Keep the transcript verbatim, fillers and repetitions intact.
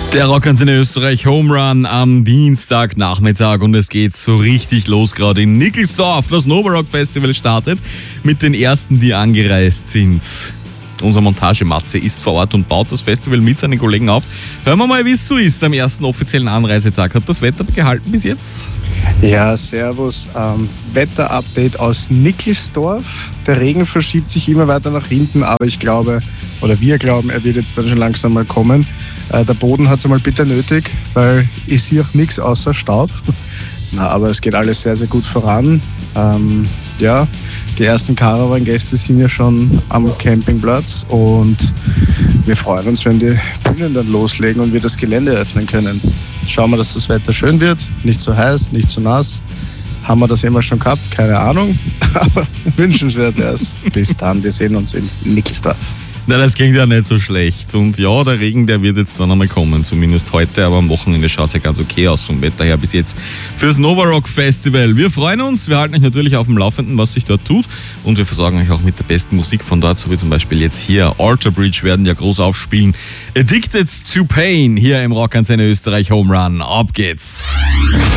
Der Rockantenne Österreich Home Run am Dienstagnachmittag und es geht so richtig los gerade in Nickelsdorf. Das Nova Rock Festival startet mit den ersten, die angereist sind. Unser Montage-Matze ist vor Ort und baut das Festival mit seinen Kollegen auf. Hören wir mal, wie es so ist am ersten offiziellen Anreisetag. Hat das Wetter gehalten bis jetzt? Ja, servus. Ähm, Wetter-Update aus Nickelsdorf. Der Regen verschiebt sich immer weiter nach hinten, aber ich glaube, oder wir glauben, er wird jetzt dann schon langsam mal kommen. Äh, der Boden hat es einmal bitter nötig, weil ich sehe auch nichts außer Staub. Na, aber es geht alles sehr, sehr gut voran. Ähm, ja, die ersten Caravan-Gäste sind ja schon am Campingplatz und wir freuen uns, wenn die Bühnen dann loslegen und wir das Gelände öffnen können. Schauen wir, dass das Wetter schön wird, nicht so heiß, nicht so nass. Haben wir das immer schon gehabt? Keine Ahnung, aber wünschenswert wäre es. Bis dann, wir sehen uns in Nickelsdorf. Na, das klingt ja nicht so schlecht. Und ja, der Regen, der wird jetzt dann einmal kommen, zumindest heute, aber am Wochenende schaut es ja ganz okay aus vom Wetter her bis jetzt fürs Nova Rock Festival. Wir freuen uns, wir halten euch natürlich auf dem Laufenden, was sich dort tut und wir versorgen euch auch mit der besten Musik von dort, so wie zum Beispiel jetzt hier Alter Bridge werden ja groß aufspielen. Addicted to Pain hier im Rockantenne Österreich Home Run. Ab geht's!